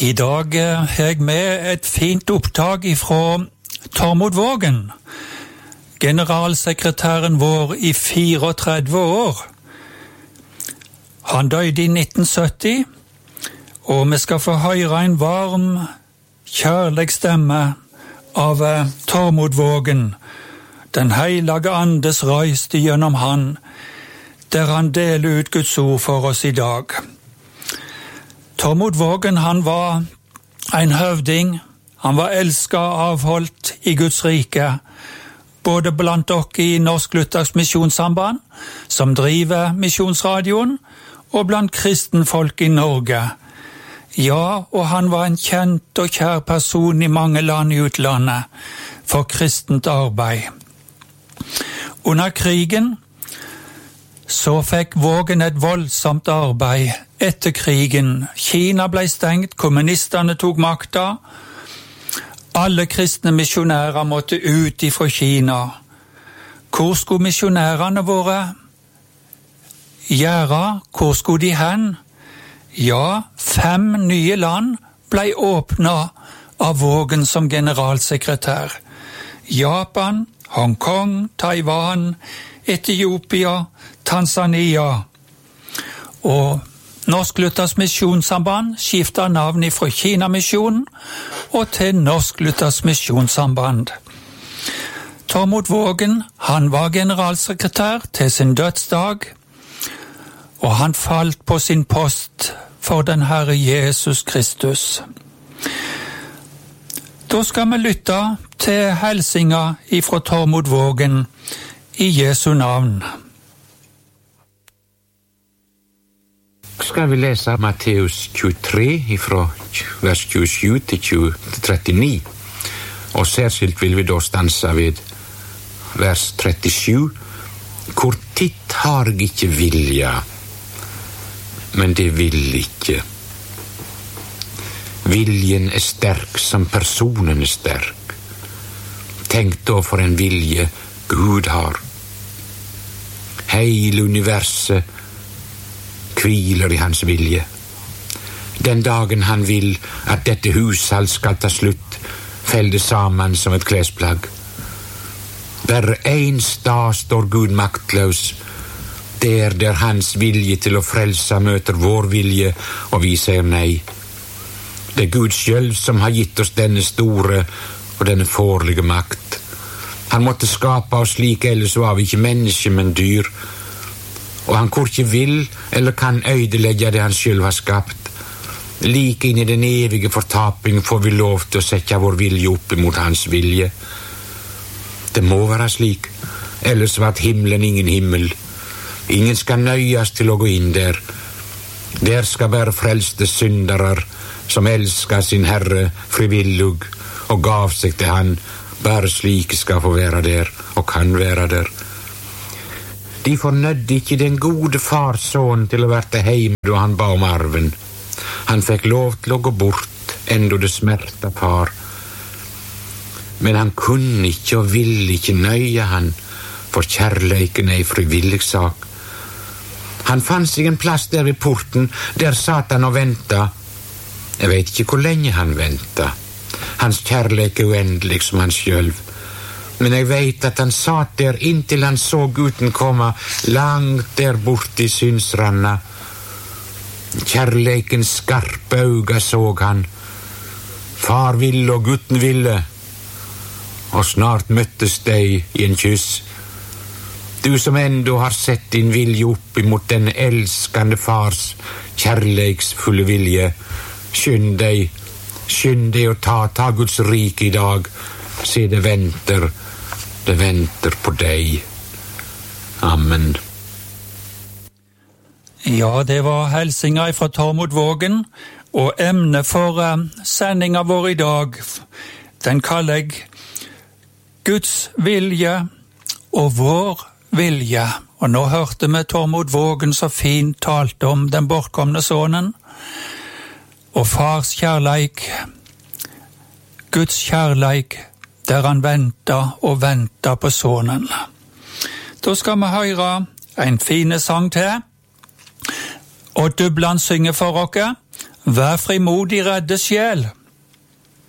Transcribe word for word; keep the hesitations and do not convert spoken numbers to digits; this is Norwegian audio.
I dag har jeg med et fint opptak fra Tormod Vågen, generalsekretæren vår i trettini år. Han døde i nitten sytti, og vi skal få høre en varm, kjærlig stemme av Tormod Vågen. Den heilige andes røyste gjennom han, der han deler ut Guds ord for oss i dag. Tormod Vågen, han var en høvding, han var elsket og avholdt i Guds rike, både blant dere i Norsk Luthersk Misjonssamband, som driver Misjonsradioen, og blant kristenfolk i Norge. Ja, og han var en kjent og kjær person i mange land i utlandet for kristent arbeid. Under krigen så fikk Vågen et voldsomt arbeid etter krigen. Kina ble stengt, kommunistene tok makta. Alle kristne misjonærer måtte ut ifra Kina. Hvor skulle misjonærene våre gjøre? Hvor skulle de hen? Ja, fem nye land ble åpnet av Vågen som generalsekretær. Japan, Hongkong, Taiwan, Etiopia, Tanzania. Og Norsk Luthersk Misjonssamband skiftet navn fra Kina-misjonen og til Norsk Luthersk Misjonssamband. Tormod Vågen, han var generalsekretær til sin dødsdag, og han falt på sin post for den Herre Jesus Kristus. Da skal vi lytte til helsinga ifra Tormod Vågen i Jesu navn. Skal vi lese Matteus tjuetre fra vers tjuesju til trettini, og særskilt vil vi da stanse ved vers trettisju, hvor titt har jeg ikke vilja, men det vil ikke. Viljen er sterk som personen er sterk. Tenk da for en vilje Gud har. Hele universet hviler i hans vilje. Den dagen han vil at dette hushall skal ta slutt, fell det sammen som et klesplagg. Bare en stad står Gud maktløs, der der hans vilje til å frelse møter vår vilje, og vi sier nei. Det er Gud selv som har gitt oss denne store og denne forlige makt. Han måtte skape oss slik, ellers var vi ikke mennesker, men dyr. Og han hvorke vil eller kan ødelegge det han selv har skapt. Like inn i den evige fortaping får vi lov til å sette vår vilje opp imot hans vilje. Det må være slik, ellers var himmelen ingen himmel. Ingen skal nøyes til å gå inn der. Der skal være frelste syndere som elsker sin Herre frivillig og gav seg til han. Bare slike skal få være der og kan være der. De fornødde ikke den gode fars sønn til å være hjemme da han ba om arven. Han fikk lov til å gå bort, enda det smerta far. Men han kunne ikke og ville ikke nøye han, for kjærleiken er en frivillig sak. Han fann seg en plass der ved porten, der satt han og venta. Jeg vet ikke hvor lenge han venta. Hans kjærleik er uendelig som han selv. Men jeg vet at han satt der inntil han så gutten komme langt der bort i synsranna. Kjærleikens skarpe øyne så han. Far ville og gutten ville. Og snart møttes de i en kyss. Du som enda har sett din vilje opp imot den elskende fars kjærleiksfulle vilje, skynd deg, skynd deg å ta, ta Guds rike i dag. Se, det venter, det venter på deg. Amen. Ja, det var helsinga fra Tormod Vågen, og emnet for uh, sendinga vår i dag, den kaller jeg Guds vilje og vår vilje. Og nå hørte vi Tormod Vågen så fint talt om den bortkomne sonen, og fars kjærleik, Guds kjærleik, der han venter og venter på sonen. Da skal vi høre en fine sang til, og Dubland synger for oss Vær frimodig, redde sjel.